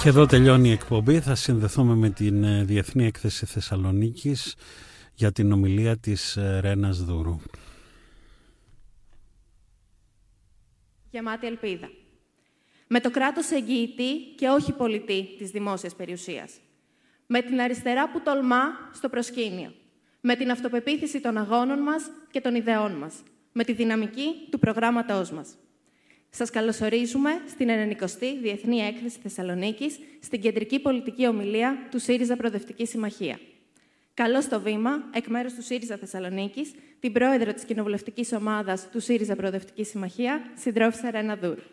Και εδώ τελειώνει η εκπομπή. Θα συνδεθούμε με την Διεθνή Έκθεση Θεσσαλονίκης για την ομιλία της Ρένας Δούρου. Γεμάτη ελπίδα. Με το κράτος εγγυητή και όχι πολιτή της δημόσιας περιουσίας. Με την αριστερά που τολμά στο προσκήνιο. Με την αυτοπεποίθηση των αγώνων μας και των ιδεών μας. Με τη δυναμική του προγράμματός μας. Σας καλωσορίζουμε στην 90η Διεθνή Έκθεση Θεσσαλονίκης, στην κεντρική πολιτική ομιλία του ΣΥΡΙΖΑ Προοδευτική Συμμαχία. Καλώς στο βήμα, εκ μέρους του ΣΥΡΙΖΑ Θεσσαλονίκης, την πρόεδρο της κοινοβουλευτικής ομάδας του ΣΥΡΙΖΑ Προοδευτική Συμμαχία, συντρόφισσα Ρένα Δούρου.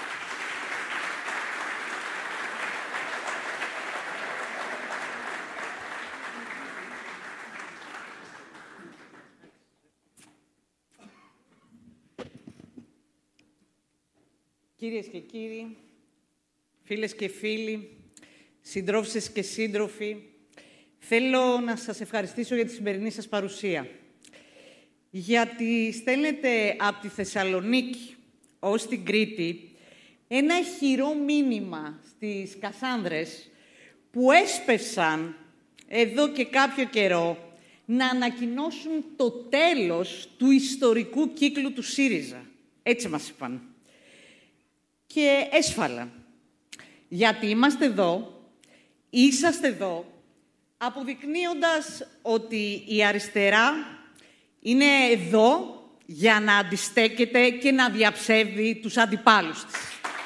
Κυρίες και κύριοι, φίλες και φίλοι, συντρόφισσες και σύντροφοι, θέλω να σας ευχαριστήσω για τη σημερινή σας παρουσία. Γιατί στέλνετε από τη Θεσσαλονίκη ως την Κρήτη ένα ηχηρό μήνυμα στις Κασάνδρες που έσπευσαν εδώ και κάποιο καιρό να ανακοινώσουν το τέλος του ιστορικού κύκλου του ΣΥΡΙΖΑ. Έτσι μας είπαν. Και έσφαλα. Γιατί είμαστε εδώ, είσαστε εδώ, αποδεικνύοντας ότι η αριστερά είναι εδώ για να αντιστέκεται και να διαψεύδει τους αντιπάλους της.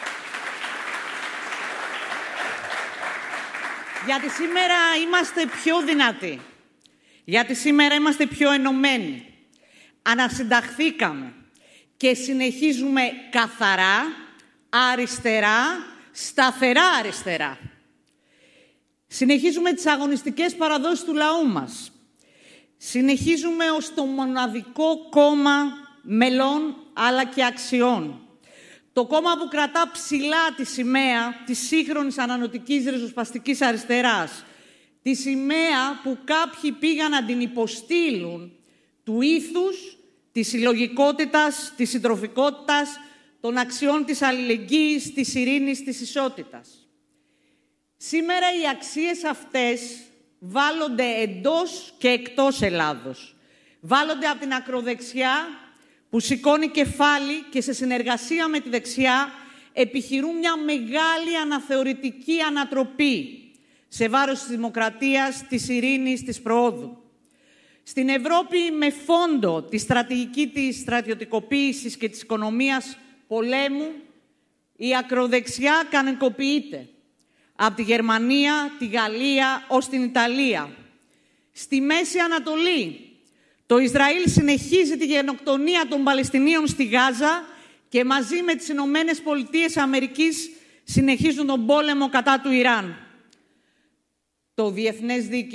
Γιατί σήμερα είμαστε πιο δυνατοί. Γιατί σήμερα είμαστε πιο ενωμένοι. Ανασυνταχθήκαμε και συνεχίζουμε καθαρά, αριστερά, σταθερά αριστερά. Συνεχίζουμε τις αγωνιστικές παραδόσεις του λαού μας. Συνεχίζουμε ως το μοναδικό κόμμα μελών αλλά και αξιών. Το κόμμα που κρατά ψηλά τη σημαία της σύγχρονης ανανοτικής ριζοσπαστικής αριστεράς. Τη σημαία που κάποιοι πήγαν να την υποστείλουν του ήθους, της συλλογικότητας, της συντροφικότητας, των αξιών της αλληλεγγύης, της ειρήνης, της ισότητας. Σήμερα οι αξίες αυτές βάλλονται εντός και εκτός Ελλάδος. Βάλλονται από την ακροδεξιά που σηκώνει κεφάλι και σε συνεργασία με τη δεξιά επιχειρούν μια μεγάλη αναθεωρητική ανατροπή σε βάρος της δημοκρατίας, της ειρήνης, της προόδου. Στην Ευρώπη με φόντο τη στρατηγική της στρατιωτικοποίησης και της οικονομίας πολέμου, η ακροδεξιά κανονικοποιείται από τη Γερμανία, τη Γαλλία ως την Ιταλία. Στη Μέση Ανατολή, το Ισραήλ συνεχίζει τη γενοκτονία των Παλαιστινίων στη Γάζα και μαζί με τις Ηνωμένες Πολιτείες Αμερικής συνεχίζουν τον πόλεμο κατά του Ιράν. Το διεθνές δίκαιο